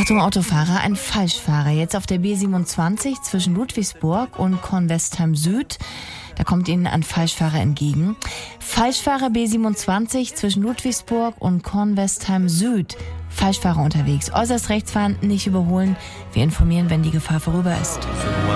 Achtung Autofahrer, ein Falschfahrer. Jetzt auf der B27 zwischen Ludwigsburg und Kornwestheim Süd. Da kommt Ihnen ein Falschfahrer entgegen. Falschfahrer B27 zwischen Ludwigsburg und Kornwestheim Süd. Falschfahrer unterwegs. Äußerst rechts fahren, nicht überholen. Wir informieren, wenn die Gefahr vorüber ist.